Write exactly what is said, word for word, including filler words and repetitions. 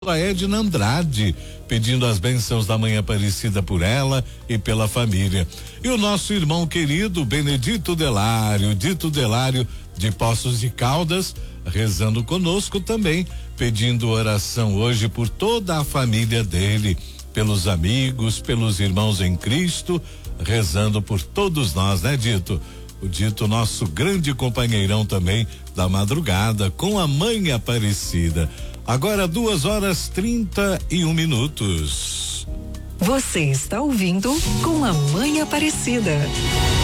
A Edna Andrade, pedindo as bênçãos da Mãe Aparecida por ela e pela família. E o nosso irmão querido Benedito Delário, Dito Delário de Poços de Caldas, rezando conosco também, pedindo oração hoje por toda a família dele, pelos amigos, pelos irmãos em Cristo, rezando por todos nós, né, Dito? O Dito, nosso grande companheirão também da madrugada com a Mãe Aparecida. Agora duas horas trinta e um minutos. Você está ouvindo Com a Mãe Aparecida.